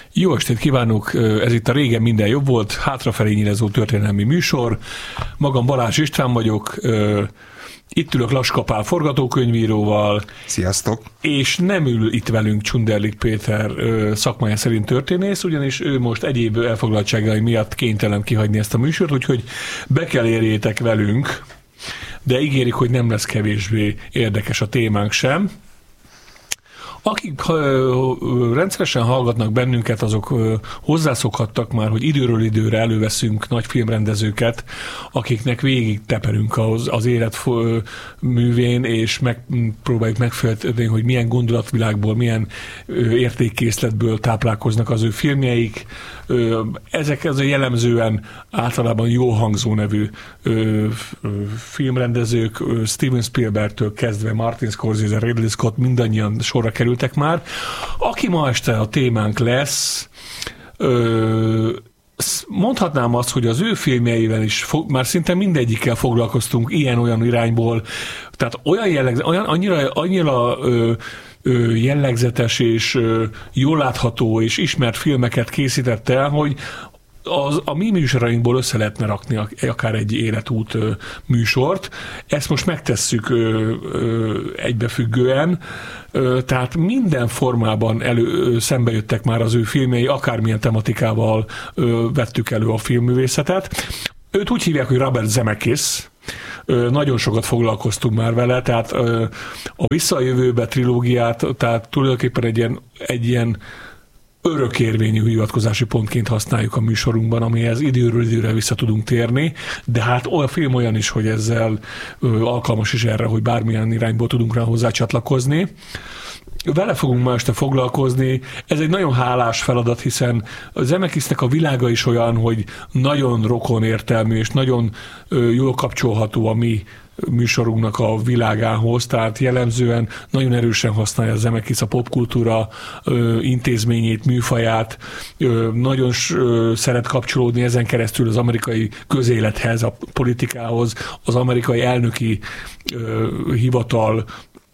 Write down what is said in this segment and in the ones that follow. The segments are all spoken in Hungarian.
Jó estét kívánok! Ez itt a Régen minden jobb volt, hátrafelé nyilezó történelmi műsor. Magam Balázs István vagyok, itt ülök Laska Pál forgatókönyvíróval. Sziasztok! És nem ül itt velünk Csunderlik Péter szakmája szerint történész, ugyanis ő most egyéb elfoglaltságai miatt kénytelen kihagyni ezt a műsort, úgyhogy be kell érjétek velünk, de ígérik, hogy nem lesz kevésbé érdekes a témánk sem. Akik rendszeresen hallgatnak bennünket, azok hozzászokhattak már, hogy időről időre előveszünk nagy filmrendezőket, akiknek végig teperünk az élet művén, és megpróbáljuk megfelelni, hogy milyen gondolatvilágból, milyen értékkészletből táplálkoznak az ő filmjeik. Ezek jellemzően általában jó hangzó nevű filmrendezők, Steven Spielbergtől kezdve Martin Scorsese, Ridley Scott, mindannyian sorra kerültek már. Aki ma este a témánk lesz, mondhatnám azt, hogy az ő filmjeivel is már szinte mindegyikkel foglalkoztunk ilyen-olyan irányból, tehát annyira jellegzetes és jól látható és ismert filmeket készített el, hogy a mi műsorainkból össze lehetne rakni akár egy életút műsort. Ezt most megtesszük egybefüggően, tehát minden formában szembe jöttek már az ő filmjei, akármilyen tematikával vettük elő a filmművészetet. Őt úgy hívják, hogy Robert Zemeckis. Nagyon sokat foglalkoztunk már vele, tehát a Vissza a jövőbe trilógiát, tehát tulajdonképpen egy ilyen örökérvényű hivatkozási pontként használjuk a műsorunkban, amihez időről időre vissza tudunk térni, de hát a film olyan is, hogy ezzel alkalmas is erre, hogy bármilyen irányból tudunk rá hozzá csatlakozni. Vele fogunk ma este foglalkozni. Ez egy nagyon hálás feladat, hiszen a Zemeckisnek a világa is olyan, hogy nagyon rokonértelmű és nagyon jól kapcsolható a mi műsorunknak a világához, tehát jellemzően nagyon erősen használja a Zemeckis a popkultúra intézményét, műfaját, nagyon szeret kapcsolódni ezen keresztül az amerikai közélethez, a politikához, az amerikai elnöki hivatal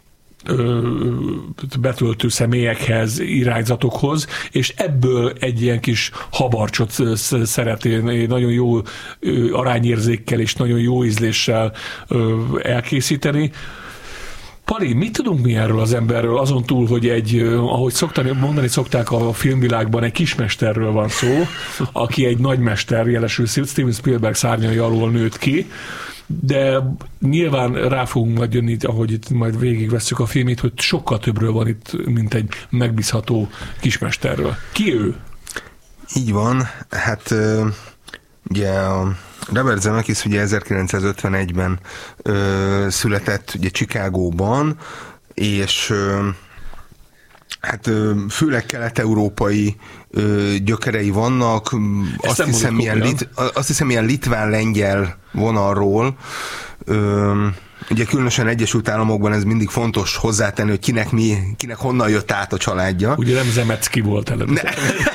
betöltő személyekhez, irányzatokhoz, és ebből egy ilyen kis habarcsot szeretné nagyon jó arányérzékkel és nagyon jó ízléssel elkészíteni. Pali, mit tudunk mi erről az emberről, azon túl, hogy ahogy mondani szokták a filmvilágban, egy kismesterről van szó, aki egy nagymester, jelesül Steven Spielberg szárnyai alól nőtt ki, de nyilván rá fogunk majd jönni, ahogy itt majd végigvesszük a filmét, hogy sokkal többről van itt, mint egy megbízható kismesterről. Ki ő? Így van, hát ugye a Robert Zemeckis ugye 1951-ben született ugye Chicagóban, és hát főleg kelet-európai gyökerei vannak, azt hiszem ilyen litván-lengyel vonalról. Ugye különösen Egyesült Államokban ez mindig fontos hozzátenni, hogy kinek honnan jött át a családja. Ugye nem Zemecki volt előtt.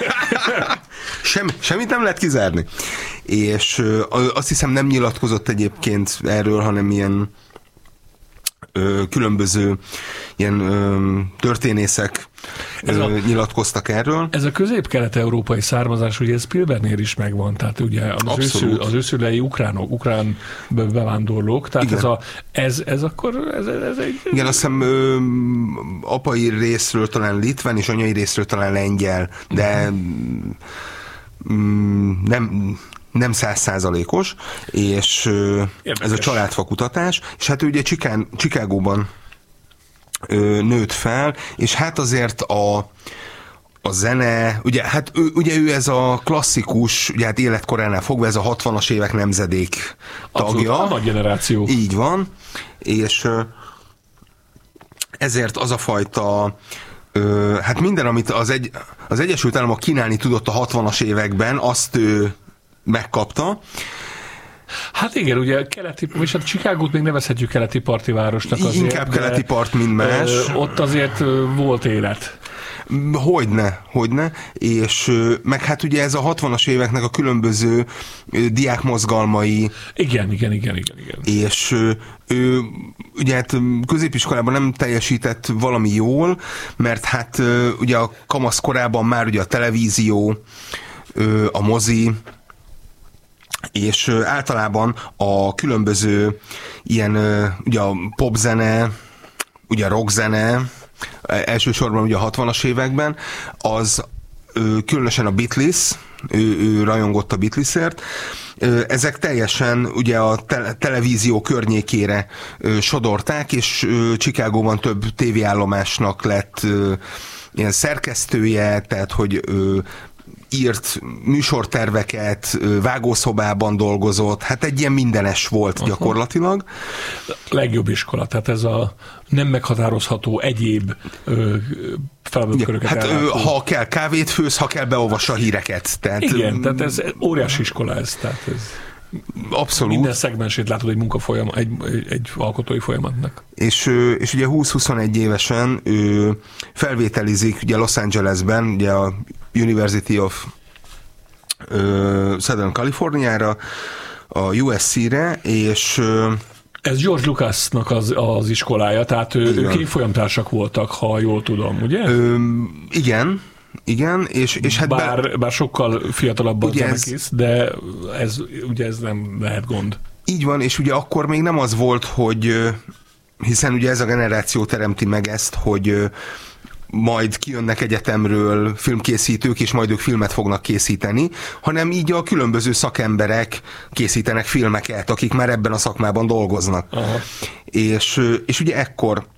Semmit nem lehet kizárni. És azt hiszem nem nyilatkozott egyébként erről, hanem ilyen különböző ilyen történészek nyilatkoztak erről. Ez a közép-kelet-európai származás, ugye ez Spielbergnél is megvan, tehát ugye az őszülei ukrán bevándorlók, tehát ez akkor egy... Igen, azt hiszem apai részről talán litván, és anyai részről talán lengyel, de nem 100%-os, és érdekes. Ez a családfa kutatás, és hát ő ugye Chicagóban nőtt fel, és hát azért a zene, ugye ő ez a klasszikus, ugye hát életkoránál fogva ez a 60-as évek nemzedék tagja. Abszolút, a nagy generáció. Így van, és ezért az a fajta hát minden, amit az Egyesült Államok kínálni tudott a 60-as években, azt ő megkapta. Hát igen, ugye és hát Chicagót még nevezhetjük keleti parti városnak azért. Inkább keleti part, mint más. Ott azért volt élet. Hogyne, és meg hát ugye ez a 60-as éveknek a különböző diákmozgalmai. Igen. És ő ugye hát középiskolában nem teljesített valami jól, mert hát ugye a kamasz korában már ugye a televízió, a mozi, és általában a különböző ilyen ugye a popzene, ugye a rockzene, elsősorban ugye a 60-as években, az különösen a Beatles, ő rajongott a Beatlesért, ezek teljesen ugye a televízió környékére sodorták, és Chicagóban több tévéállomásnak lett ilyen szerkesztője, tehát hogy írt műsorterveket, vágószobában dolgozott, hát egy ilyen mindenes volt gyakorlatilag. Legjobb iskola, tehát ez a nem meghatározható egyéb feladatköröket hát ha kell kávét főz, ha kell beolvassa a híreket. Tehát, igen, tehát ez óriási iskola ez, tehát ez abszolút. Minden szegmensét látod egy munkafolyamat, egy alkotói folyamatnak. És ugye 20-21 évesen ő felvételizik ugye Los Angelesben, ugye a University of Southern California-ra, a USC-re, és ez George Lucasnak az iskolája, tehát ők évfolyamtársak voltak, ha jól tudom, ugye? Igen, és hát bár sokkal fiatalabb az Zemeckis, de ez nem lehet gond. Így van, és ugye akkor még nem az volt, hogy hiszen ugye ez a generáció teremti meg ezt, hogy majd kijönnek egyetemről filmkészítők, és majd ők filmet fognak készíteni, hanem így a különböző szakemberek készítenek filmeket, akik már ebben a szakmában dolgoznak. És ugye ekkor